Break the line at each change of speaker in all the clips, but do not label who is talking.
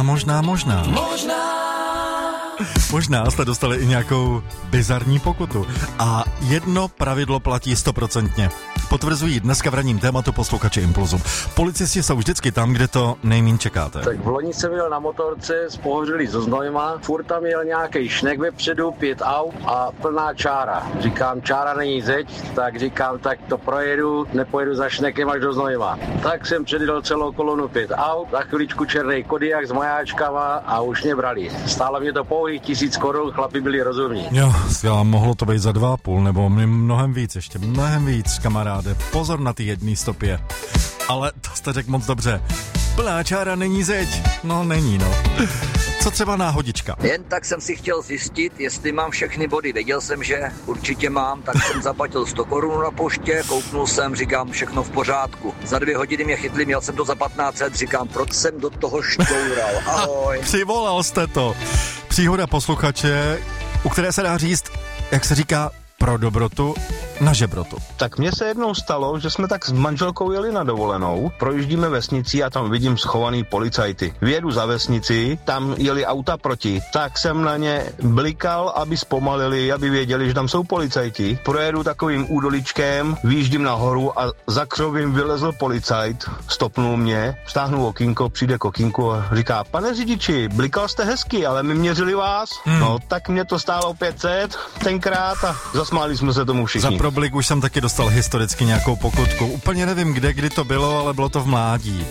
Možná jste dostali i nějakou bizarní pokutu. A jedno pravidlo platí 100%. Potvrzují dneska v ranním tématu posluchači Impulzu. Policisti jsou vždycky tam, kde to nejmín čekáte.
Tak v loni jsem jel na motorce z Pohořelí do Znojma, furt tam jel nějaký šnek vepředu, 5 aut a plná čára. Říkám, čára není zeď, tak říkám, tak to projedu, nepojedu za šnekem až do Znojma. Tak jsem předjel celou kolonu 5 aut, za chviličku černý Kodiaq s majáčkama a už mě brali. Stálo mě to pouhých 1000 korun, chlapi byli rozumní.
Jo, skvělá, mohlo to být za 2,5 nebo mnohem víc, kamaráde. Pozor na ty jedný stopě. Ale to jste řekl moc dobře. Plná čára není zeď. No, není, no. Co třeba náhodička?
Jen tak jsem si chtěl zjistit, jestli mám všechny body. Věděl jsem, že určitě mám, tak jsem zaplatil 100 korun na poště, kouknul jsem, říkám, všechno v pořádku. Za 2 hodiny mě chytli, měl jsem to za 1500, říkám, proč jsem do toho šťoural. Ahoj.
Přivolal jste to. Příhoda posluchače, u které se dá říct, jak se říká, pro dobrotu na žebrotu.
Tak mně se jednou stalo, že jsme tak s manželkou jeli na dovolenou, projíždíme vesnici a tam vidím schovaný policajty. Vyjedu za vesnici, tam jeli auta proti, tak jsem na ně blikal, aby zpomalili, aby věděli, že tam jsou policajti. Projedu takovým údoličkem, výjíždím nahoru a za křovím vylezl policajt, stopnul mě, stáhnul okýnko, přijde k okýnku a říká, pane řidiči, blikal jste hezky, ale my měřili vás. No, tak mě to stálo 500 tenkrát a zasmáli jsme se tomu všichni.
Blik už jsem taky dostal historicky nějakou pokutku. Úplně nevím, kdy to bylo, ale bylo to v mládí.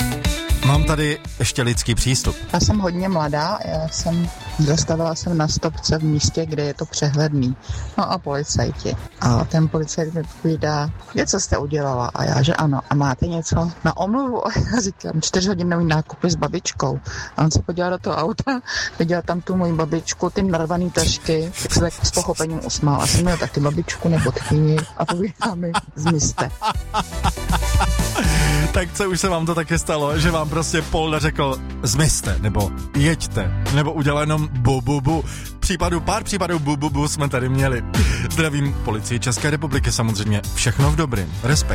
Mám tady ještě lidský přístup.
Já jsem hodně mladá, zastavila jsem na stopce v místě, kde je to přehledný. No a policajti. A ten policajt mi povídá, co jste udělala? A já, že ano. A máte něco na omluvu? A já říkám, 4hodinový nákupy s babičkou. A on se podíval do toho auta, viděl tam tu moji babičku, ty narvaný tašky, tak se tak s pochopením usmál. A jsem měl taky babičku nebo tchýni a povídá mi, zmizte.
Tak co už se vám to taky stalo, že vám prostě Polda řekl zmizte, nebo jeďte, nebo udělal jenom bu. Pár případů bu jsme tady měli. Zdravím policii České republiky samozřejmě. Všechno v dobrým. Respekt.